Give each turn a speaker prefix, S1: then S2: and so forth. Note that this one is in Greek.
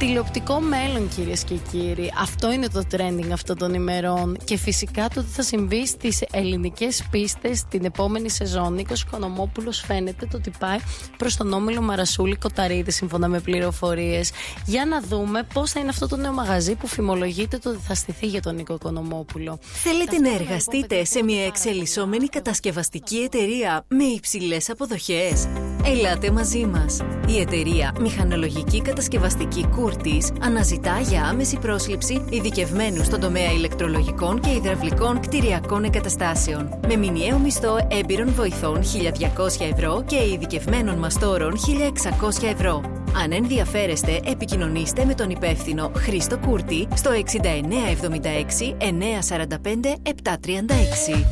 S1: Τηλεοπτικό μέλλον, κυρίες και κύριοι. Αυτό είναι το trending αυτών των ημερών. Και φυσικά το τι θα συμβεί στις ελληνικές πίστες την επόμενη σεζόν. Νίκος Οικονομόπουλος φαίνεται το ότι πάει προς τον όμιλο Μαρασούλη Κοταρίδη, σύμφωνα με πληροφορίες. Για να δούμε πώς θα είναι αυτό το νέο μαγαζί που φημολογείται το ότι θα στηθεί για τον Νίκο Οικονομόπουλο.
S2: Θέλετε να εργαστείτε σε μια εξελισσόμενη κατασκευαστική εταιρεία με υψηλές αποδοχές? Ελάτε μαζί μας. Η εταιρεία Μηχανολογική Κατασκευαστική Κούρτης αναζητά για άμεση πρόσληψη ειδικευμένους στον τομέα ηλεκτρολογικών και υδραυλικών κτηριακών εγκαταστάσεων. Με μηνιαίο μισθό έμπειρων βοηθών 1.200 ευρώ και ειδικευμένων μαστόρων 1.600 ευρώ. Αν ενδιαφέρεστε, επικοινωνήστε με τον υπεύθυνο Χρήστο Κούρτη στο 6976 945 736.